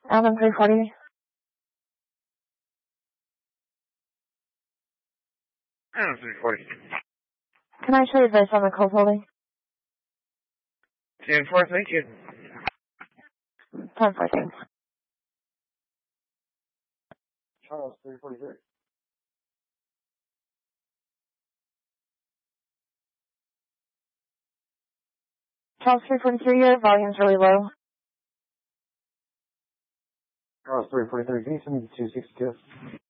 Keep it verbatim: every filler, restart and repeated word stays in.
Alvin three forty. Alvin three forty. Can I show you advice on the cold holding? ten four, thank you. ten fourteen. Charles three forty-three. Charles three forty-three, your volume's really low. Charles three forty-three, can you send me to two sixty-two?